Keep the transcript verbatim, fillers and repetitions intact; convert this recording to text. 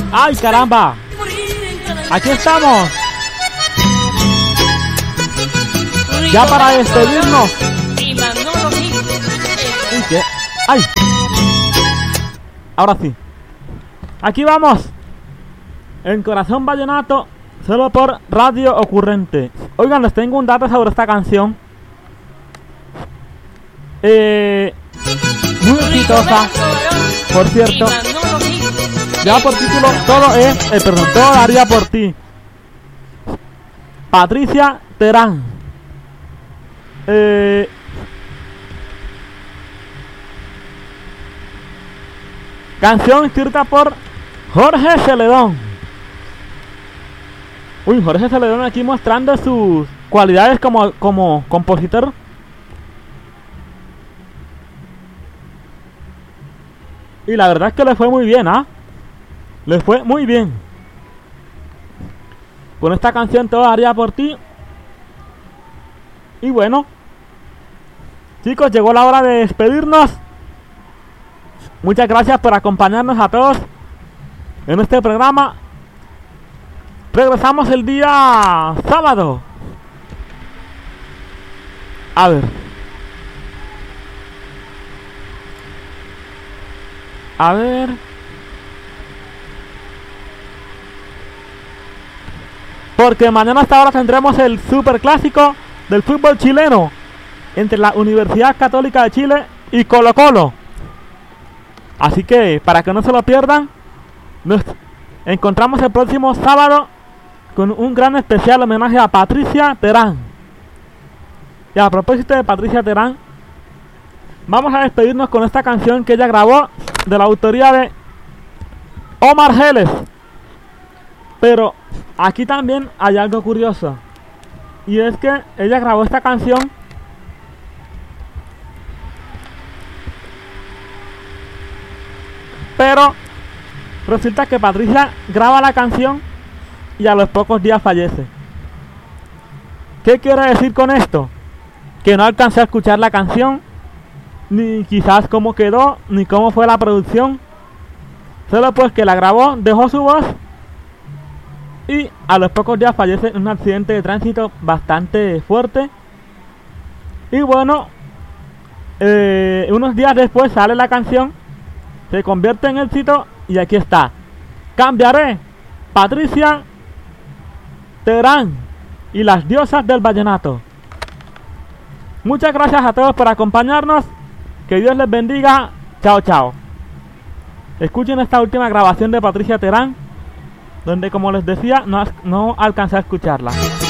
¡Ay, caramba! Aquí estamos. Ya para despedirnos. Uy, ¿qué? ¡Ay! Ahora sí. Aquí vamos. En Corazón Vallenato, solo por Radio Ocurrente. Oigan, les tengo un dato sobre esta canción. Eh, muy exitosa, por cierto. Ya por título, todo es, eh, perdón, todo daría por ti. Patricia Terán. Eh, canción escrita por Jorge Celedón. Uy, Jorge Celedón aquí mostrando sus cualidades como, como compositor. Y la verdad es que le fue muy bien, ¿ah? ¿eh? Le fue muy bien. Con esta canción todo haría por ti. Y bueno, chicos, llegó la hora de despedirnos. Muchas gracias por acompañarnos a todos en este programa. Regresamos el día sábado. A ver. A ver. Porque mañana hasta ahora tendremos el super clásico del fútbol chileno entre la Universidad Católica de Chile y Colo Colo. Así que para que no se lo pierdan, nos encontramos el próximo sábado con un gran especial homenaje a Patricia Terán. Y a propósito de Patricia Terán, vamos a despedirnos con esta canción que ella grabó de la autoría de Omar Geles. Pero aquí también hay algo curioso, y es que ella grabó esta canción pero resulta que Patricia graba la canción y a los pocos días fallece. ¿Qué quiere decir con esto? Que no alcancé a escuchar la canción, ni quizás cómo quedó, ni cómo fue la producción. Solo pues que la grabó, dejó su voz y a los pocos días fallece en un accidente de tránsito bastante fuerte. Y bueno, eh, unos días después sale la canción, se convierte en éxito y aquí está. Cambiaré, Patricia Terán y las diosas del vallenato. Muchas gracias a todos por acompañarnos. Que Dios les bendiga. Chao, chao. Escuchen esta última grabación de Patricia Terán, donde, como les decía, no, no alcancé a escucharla.